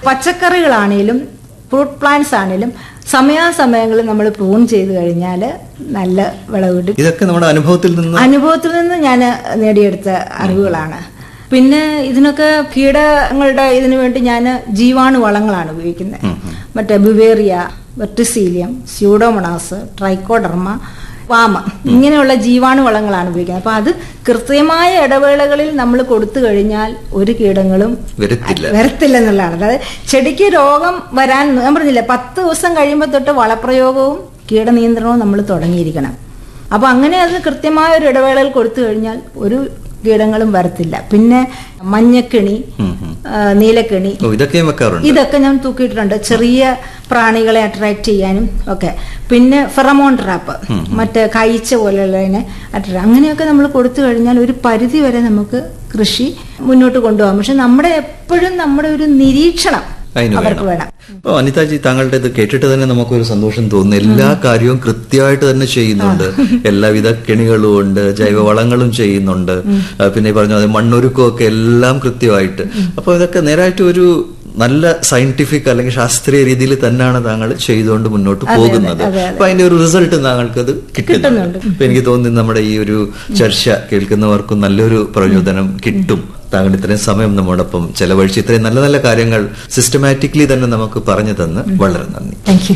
പച്ചക്കറികളാണേലും fruit plants ആണേലും സമയാസമയങ്ങളിൽ നമ്മൾ പ്രൂൺ ചെയ്ത് കഴിഞ്ഞാൽ നല്ല വിളവ് കിട്ടും. ഇതൊക്കെ നമ്മുടെ അനുഭവത്തിൽ നിന്ന് ഞാൻ നേടിയെടുത്ത അറിവുകളാണ്. പിന്നെ ഇതിനൊക്കെ കീടങ്ങളുടെ ഇതിനു വേണ്ടി ഞാൻ ജീവാണു വളങ്ങളാണ് ഉപയോഗിക്കുന്നത്. മറ്റേ ബിവേറിയ, വെർട്ടിസീലിയം, സ്യൂഡോമോണാസ്, ട്രൈക്കോഡർമ, വാമ, ഇങ്ങനെയുള്ള ജീവാണു വളങ്ങളാണ് ഉപയോഗിക്കുന്നത്. അപ്പൊ അത് കൃത്യമായ ഇടവേളകളിൽ നമ്മൾ കൊടുത്തു കഴിഞ്ഞാൽ ഒരു കീടങ്ങളും വരത്തില്ല എന്നുള്ളതാണ്. അതായത് ചെടിക്ക് രോഗം വരാൻ ഞാൻ പറഞ്ഞില്ല, 10 ദിവസം കഴിയുമ്പോൾ തൊട്ട് വളപ്രയോഗവും കീടനിയന്ത്രണവും നമ്മൾ തുടങ്ങിയിരിക്കണം. അപ്പൊ അങ്ങനെ അത് കൃത്യമായ ഒരു ഇടവേളയിൽ കൊടുത്തു കഴിഞ്ഞാൽ ഒരു കീടങ്ങളും വരത്തില്ല. പിന്നെ മഞ്ഞക്കിണി, നീലക്കിണി, ഇതൊക്കെ ഞാൻ തൂക്കിയിട്ടുണ്ട്, ചെറിയ പ്രാണികളെ അട്രാക്ട് ചെയ്യാനും ഒക്കെ. പിന്നെ ഫെറമോൺ ട്രാപ്പ്, മറ്റേ കഴിച്ച പോലെയുള്ളതിനെ അട്രാക്ട്, അങ്ങനെയൊക്കെ നമ്മൾ കൊടുത്തു കഴിഞ്ഞാൽ ഒരു പരിധി വരെ നമുക്ക് കൃഷി മുന്നോട്ട് കൊണ്ടുപോകാം. പക്ഷെ എപ്പോഴും നമ്മുടെ ഒരു നിരീക്ഷണം അവർക്ക് വേണം. അനിതാജി, താങ്കളുടെ ഇത് കേട്ടിട്ട് തന്നെ നമുക്കൊരു സന്തോഷം തോന്നുന്നു. എല്ലാ കാര്യവും കൃത്യമായിട്ട് തന്നെ ചെയ്യുന്നുണ്ട്. എല്ലാവിധ കെണികളും ഉണ്ട്, ജൈവവളങ്ങളും ചെയ്യുന്നുണ്ട്, പിന്നെ പറഞ്ഞ മണ്ണൊരുക്കവും ഒക്കെ എല്ലാം കൃത്യമായിട്ട്. അപ്പൊ ഇതൊക്കെ നേരായിട്ട് ഒരു നല്ല സയന്റിഫിക് അല്ലെങ്കിൽ ശാസ്ത്രീയ രീതിയിൽ തന്നെയാണ് താങ്കൾ ചെയ്തുകൊണ്ട് മുന്നോട്ട് പോകുന്നത്. അപ്പൊ അതിന്റെ ഒരു റിസൾട്ട് താങ്കൾക്ക് അത് കിട്ടുന്നുണ്ട്. അപ്പൊ എനിക്ക് തോന്നുന്നു നമ്മുടെ ഈ ഒരു ചർച്ച കേൾക്കുന്നവർക്കും നല്ലൊരു പ്രചോദനം കിട്ടും. താങ്കൾ ഇത്രയും സമയം നമ്മോടൊപ്പം ചെലവഴിച്ച് ഇത്രയും നല്ല നല്ല കാര്യങ്ങൾ സിസ്റ്റമാറ്റിക്കലി തന്നെ നമുക്ക് പറഞ്ഞു തന്ന് വളരെ നന്ദി. Thank you.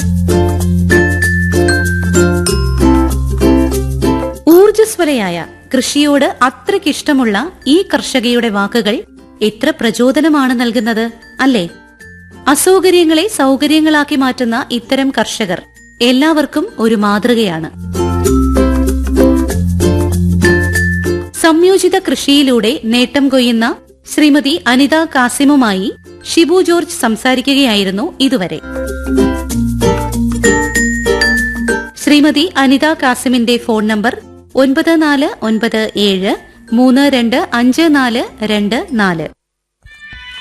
ഊർജ്ജസ്വലയായ കൃഷിയോട് അത്രയ്ക്കിഷ്ടമുള്ള ഈ കർഷകയുടെ വാക്കുകൾ എത്ര പ്രചോദനമാണ് നൽകുന്നത്, അല്ലേ? അസൗകര്യങ്ങളെ സൗകര്യങ്ങളാക്കി മാറ്റുന്ന ഇത്തരം കർഷകർ എല്ലാവർക്കും ഒരു മാതൃകയാണ്. സംയോജിത കൃഷിയിലൂടെ നേട്ടം കൊയ്യുന്ന ശ്രീമതി അനിത കാസിമുമായി ഷിബു ജോർജ് സംസാരിക്കുകയായിരുന്നു ഇതുവരെ. Shrimati Anitha കാസിമിന്റെ phone number 9497325424.